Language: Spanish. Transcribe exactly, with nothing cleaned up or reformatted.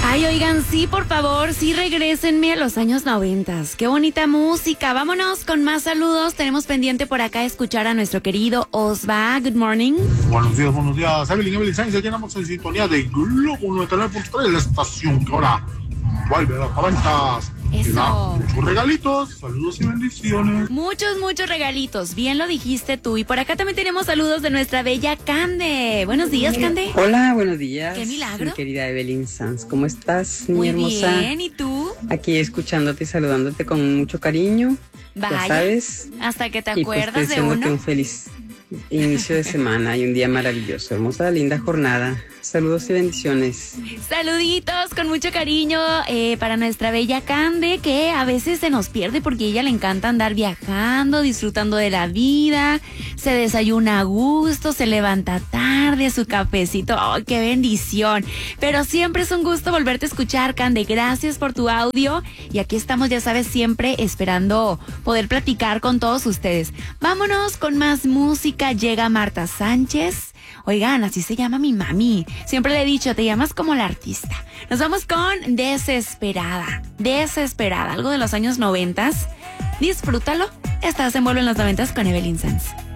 Ay, oigan, sí, por favor, sí regrésenme a los años noventas. Qué bonita música. Vámonos con más saludos. Tenemos pendiente por acá escuchar a nuestro querido Osva. Good morning. Buenos días, buenos días. Evelyn, Evelyn Sainz, ya llegamos en sintonía de Globo noventa y nueve punto tres, la estación que ahora vuelve a las cabanchas. Eso. Muchos regalitos, saludos y bendiciones. Muchos, muchos regalitos. Bien lo dijiste tú. Y por acá también tenemos saludos de nuestra bella Cande. Buenos días, Cande. Hola, buenos días. Qué milagro. Mi querida Evelyn Sanz, ¿cómo estás, mi Muy hermosa? bien, ¿y tú? Aquí escuchándote y saludándote con mucho cariño. Vaya, ya sabes. hasta que te Y pues acuerdas de deseándote uno. un feliz inicio de semana y un día maravilloso. Hermosa, linda jornada. Saludos y bendiciones. Saluditos con mucho cariño eh, para nuestra bella Cande, que a veces se nos pierde porque a ella le encanta andar viajando, disfrutando de la vida, se desayuna a gusto, se levanta tarde, su cafecito, ¡oh, qué bendición! Pero siempre es un gusto volverte a escuchar, Cande, gracias por tu audio y aquí estamos, ya sabes, siempre esperando poder platicar con todos ustedes. Vámonos con más música, llega Marta Sánchez. Oigan, así se llama mi mami. Siempre le he dicho, te llamas como la artista. Nos vamos con Desesperada. Desesperada, algo de los años noventas. Disfrútalo. Estás en Vuelo en los noventas con Evelyn Sanz.